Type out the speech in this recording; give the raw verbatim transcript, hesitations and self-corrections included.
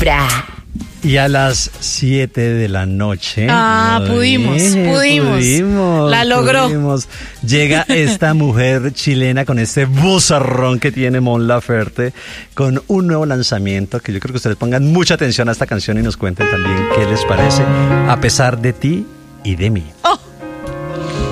Vibra. Y a las siete de la noche. Ah, no, pudimos, eh, pudimos, pudimos. La logró. Pudimos. Llega esta mujer chilena con este vozarrón que tiene Mon Laferte, con un nuevo lanzamiento que yo creo que ustedes pongan mucha atención a esta canción y nos cuenten también qué les parece, A pesar de ti y de mí.